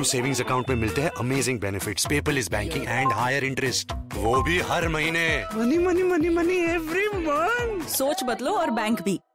NSDU savings account में मिलते हैं amazing benefits, paperless banking and higher interest, वो भी हर महीने। Money money money money every month. सोच बदलो और बैंक भी।